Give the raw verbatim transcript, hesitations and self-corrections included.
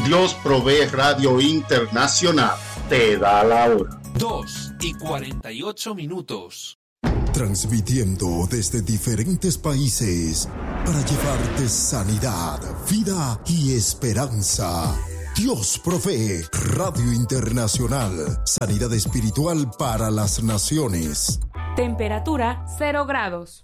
Dios Provee Radio Internacional te da la hora. dos y cuarenta y ocho minutos. Transmitiendo desde diferentes países para llevarte sanidad, vida y esperanza. Dios Provee Radio Internacional. Sanidad espiritual para las naciones. Temperatura cero grados.